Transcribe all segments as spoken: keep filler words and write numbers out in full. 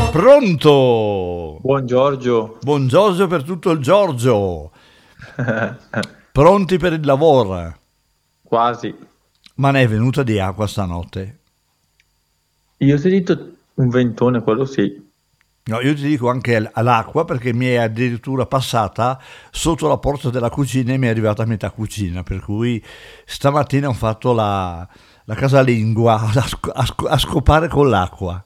Pronto? Buon Giorgio. Buon Giorgio per tutto il Giorgio. Pronti per il lavoro? Quasi. Ma ne è venuta di acqua stanotte? Io ho sentito un ventone, quello sì. No, io ti dico anche all'acqua perché mi è addirittura passata sotto la porta della cucina e mi è arrivata a metà cucina, per cui stamattina ho fatto la, la casalingua a, sc- a sc- a scopare con l'acqua.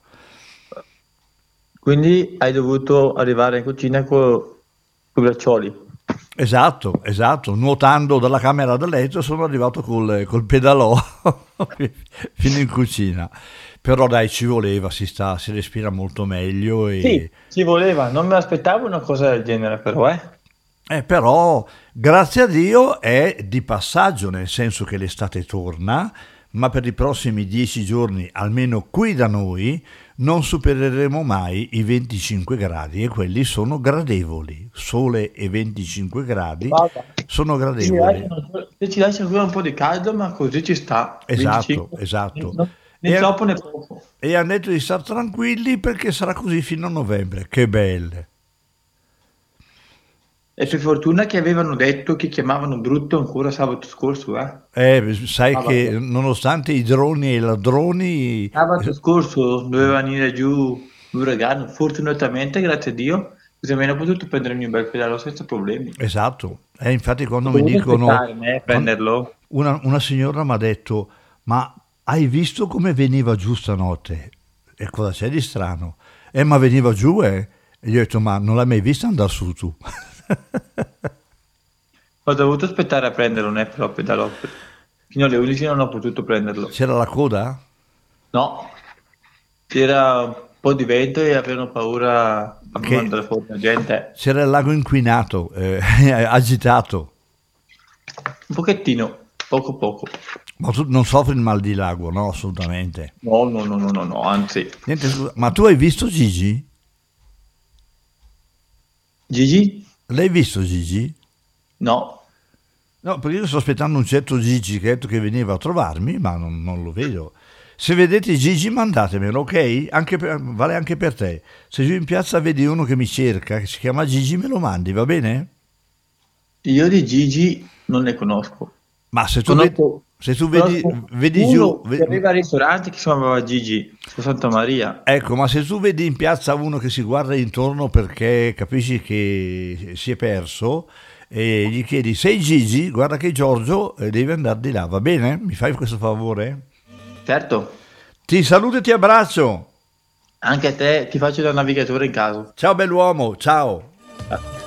Quindi hai dovuto arrivare in cucina con i braccioli. Esatto, esatto, nuotando dalla camera da letto sono arrivato col, col pedalò fino in cucina. Però dai, ci voleva, si sta, si respira molto meglio Sì, e ci voleva. Non mi aspettavo una cosa del genere, però, eh. eh, però grazie a Dio è di passaggio, nel senso che l'estate torna, ma per i prossimi dieci giorni, almeno qui da noi, non supereremo mai i venticinque gradi e quelli sono gradevoli. Sole e venticinque gradi Guarda, sono se ci gradevoli. lasciano, se ci lasciano ancora un po' di caldo, ma così ci sta. Esatto, venticinque, né esatto. no- né E, troppo né poco. e hanno detto di stare tranquilli perché sarà così fino a novembre. Che belle. E per fortuna che avevano detto che chiamavano brutto ancora sabato scorso, eh. Eh, sai che Sabato. nonostante i droni e i ladroni, Sabato eh, scorso doveva venire giù l'uragano, fortunatamente, grazie a Dio, così almeno ho potuto prendermi un bel pedalo senza problemi. esatto, e infatti Ho quando mi dovuto dicono, aspettare me a quan- prenderlo. una, una signora mi ha detto, ma hai visto come veniva giù stanotte? E cosa c'è di strano? Eh, ma veniva giù, eh? E gli ho detto, ma non l'hai mai vista andare su tu? Ho dovuto aspettare a prenderlo, né, però pedalò. Fino alle undici non ho potuto prenderlo. C'era la coda? No, c'era un po' di vento e avevano paura a Che mandare fuori la gente. c'era il lago inquinato, eh, agitato. Un pochettino, poco poco. Ma tu non soffri il mal di lago, no, assolutamente. No, no, no, no, no, no, anzi. Niente, scusa, ma tu hai visto Gigi? Gigi? L'hai visto Gigi? No. No, perché io sto aspettando un certo Gigi che ha detto che veniva a trovarmi, ma non, non lo vedo. Se vedete Gigi mandatemelo, ok? Anche per- vale anche per te. Se giù in piazza vedi uno che mi cerca, che si chiama Gigi, me lo mandi, va bene? Io di Gigi non ne conosco. Ma se tu vedi, Conosco, se tu vedi, conosco vedi giù, uno che ve- aveva il ristorante che si chiamava Gigi, su Santa Maria. ecco, ma se tu vedi in piazza uno che si guarda intorno perché capisci che si è perso e gli chiedi sei Gigi, guarda che Giorgio eh, deve andare di là, va bene? Mi fai questo favore? Certo, Ti saluto e ti abbraccio. anche a te ti faccio da navigatore in caso. Ciao bell'uomo, ciao.